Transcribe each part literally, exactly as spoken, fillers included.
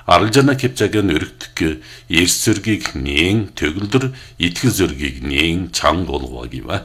Аралжаана кепжагийн өргөдөх эрс зөргийг нээн төгөлдөр итгэл зөргийг нээн чанга болгоогива.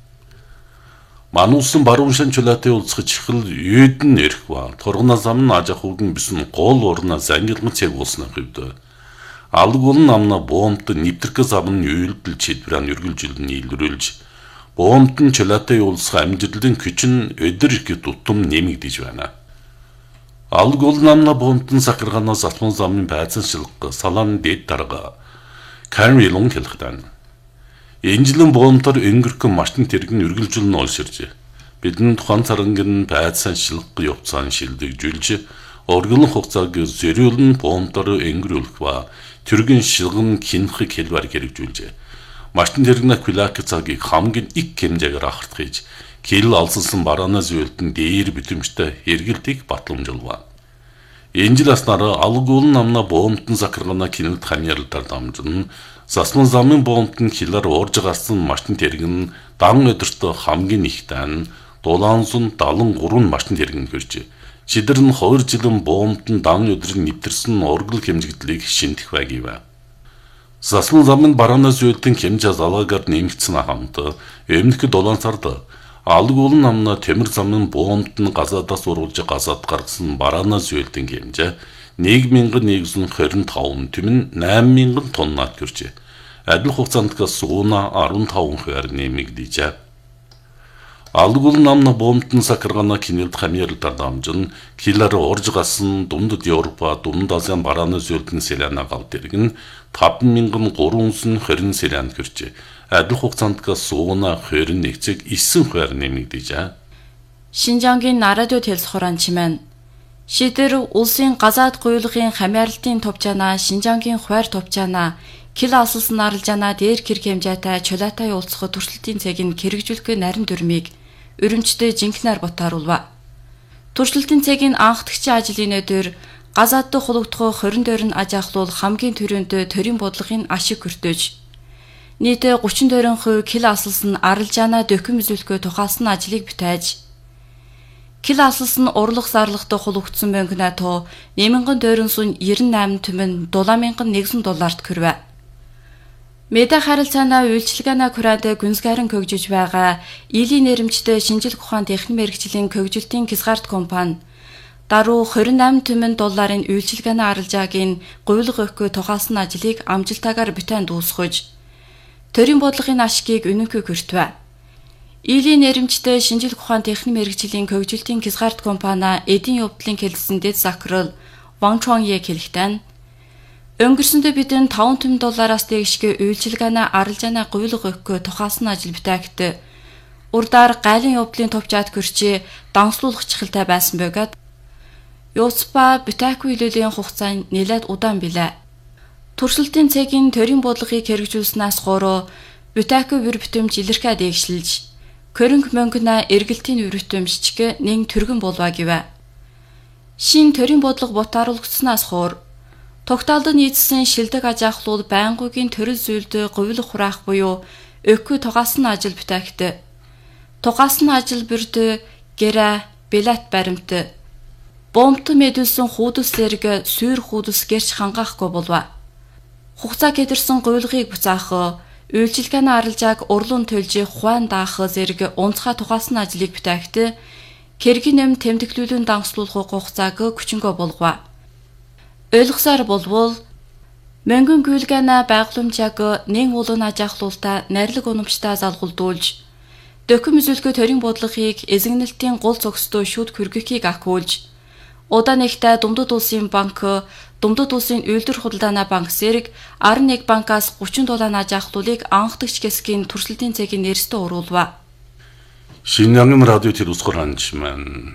Мануусан барууншан чулаатай улсгаж хэл юудэн эрхва тургана зам нь ажахуугийн бисэн гол урна зангилмын цэг болсны хувьд алгуул намна боомт нэвтрэх зам нь юйлдэл чидбран өргөлжилэн нийлрүүлж боомт нь чулаатай улсга амжилтын күчин өдөр их тутам нэмэгдэж байна. Алгуул намна боомт нь сахарганаас атман замын байцан шилг салан дэд дарга кармилон хэлхтан Энжилэн боомтор өнгөрхөн машин тэргэн үргэлжлэн олширж бидний тухайн царангын байцаан шилг явцаан шилдэгжүүлж оргилон хугацааг зөриөлн боомтор өнгөрүүлэх ба тэргэн шилгэн кинх хэлбэр хэрэгжүүлж машин тэргэн кулак цагийг хамгийн их хэмжээгээр ахарт хийж кил алсалсан бараанаас үйлдэн дээр битэмжтэй эргэлтийг батламжуулва. Энжилас нараа алгуул намна боомтон сахаргана кинэлт ханьярлтар дамжин засман замын боомтон хилар уурж гарсан машин тэргэн дан өдөрт хамгийн ихтэн дулаансун далан гурван машин тэргэн хөрж шидэр нь хоёр жилэн боомтон дан өдрийн нэвтэрсэн оргил хэмжигдлийг шинтэх байгива. Засман замын бараанаас үйлдэн хэмжээ залаагаар нэмэгдсэн хамт өмнөх дулаан сард алгуул намна темир замын боомтон газаадаас урулж газаад гаргасан бараанаас үйлдэн хэмжээ нэг мянган нэгдүгээр хорин таван түмэн найман мянган тоннад гэрчээ. Адил хугацаанд сууна арван таван хувиар нэмэгдэж. Алгуул намна боомтон сахаргана кинэлт хамьярлтар дамжин килар орж гасан дундад Европа дунд Азийн бараанаас үйлдэн селяна гал дэргэн таван мянган гурван хорин селянд гэрчээ. Адил хугацаанд сууна хорин нэгцэг исэн хувиар нэмэгдэж. Шинжангийн нарадио телсхорон чимэн шидэр улсын газаад гуйлгын хамьярлтын товчаана Шинжангийн хуваар товчаана кил асалсан аралжаана дээр хэрэг хэмжээтэй чулаатай уулзах туршилтын цэгийн хэрэгжүүлэх нарийн дүрмийг өрөмчтэй жинхнээр ботааруулва. Туршилтын цэгийн анхдагчийн ажлын өдөр газаад хулгдох хорин дөрн ажаахлуул хамгийн түрүүнд төрийн бодлогын ашиг хүртэж нийт гучин дөрвөн хувь кил асалсан аралжаана дөхөм үзүүлэхөө тухайлсан ажлыг бүтээж кил асалсан урлах зарлахтай хулгдсан бэнкна то нэмэнгэн дөрвөн сун девяносто восемь түмэн долооминган нэгдсэн долларт хүрвэ. Медиа харилцааны үйлчилгээний кураад гүнзгээрэн хөгжиж байгаа Илийн нэрмжтэй шинжилгээ ухаан техник мэргэжлийн хөгжилтийн Кисгард компани даруй двадцать восемь түмэн долларын үйлчилгээний аралжаагийн гуйлга өгөхөө тухайлсан ажлыг амжилтаагаар бүтээн дуусгаж төрийн бодлогын ашгийг үнэнхүү хүртвэ. Илийн нэрмжтэй шинжилгээ ухаан техник мэргэжлийн хөгжилтийн Кисгард компани эдийн явдлын хэлсэн дэд захирал Ван Чонье хэлэхдээ өнгөрсөндөө бидэн таван түмэн доллараас дээшгээ үйлчилгээний аралжааны гуйлга өгөхөө тухайлсан ажил бүтээгт урдаар гайлын явдлын товчаад гэрчээ данслуулах чихэлтэй байсан бөгөөд Юуцпа бүтээггүй илүүлийн хугацаа нэлээд удаан билээ. Туршилтын цэгийн төрийн бодлогыг хэрэгжүүлснээс гурав бүтээггүй бүр бүтэмж илэрхээ дээгшилж Көрөнг мөнгөна эргэлтийн үрэтэмжчгэ нэн түргэн болва гэвэ. Шин төрийн бодлого ботааруулагдсанаас хуур тогтоолдод нийцсэн шилдэг ажаахлуул байнгүйгийн төрөл зүйлд говьлох хураах буюу өкгүй тугаасан ажил бүтээгт тугаасан ажил бүрд гэрэ билет баримт бомбт мэдүүлсэн хуудас зэрэг сүйр хуудас гэрч хангаахгүй болва. Хугацаа гэдэрсэн говьлогыг буцаах үйлчилгээний аралжааг урлуун төлж хуайн даах зэрэг унцхай тухайлсан ажлыг бүтээгт кэргийн нэм тэмдэглүүлэн дангслуулах хугацааг хүчингөө болгова. Ойлгосоор болвол мөнгөн гүйлгээнэ байгууламжааг нэн улуун ажаахлуултаа нарилэг унамжтай залгуулдуулж дөхөм үзүүлэхүй төрийн бодлогыг эзэгнэлтийн гол зохистой шүд хүргэхийг ахиулж удаа нэгтээ Думдад улсын банк Думдад улсын үйлдвэр худалдааны банк зэрэг арван нэг банкаас гучин долларын ажаахлуулыг анхдагч гэсгийн туршилтын цэгийн нэрстэй уруулва. Шинжангийн радио телевизээр ханчман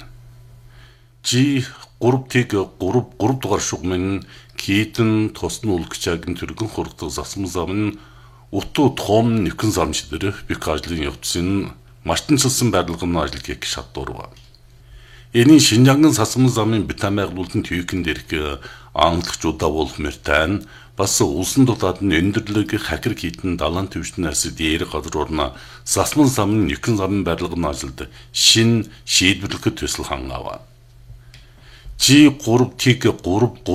Жи гурвтыг гурав гурав дугаар шугмын китэн тосны үлгчаагийн түргэн хурддаг засман зам нь утуу том нэгэн зам шидэр бик ажлын явцын мартинчилсан байрлагын ажил гэх шатдурва. Эний Шинжангийн засман замын битамайглуултын түйхэн дэрх анхлагчудаа болох мөртэн бас улсын дулаад нь өндөрлөг хакер китэн далайн төвчнээс дээр газар урна засман замын нэгэн замын байрлагын ажилд шин шийдвэрлэхэд төсөл хангава. Жи гурав тиг гурав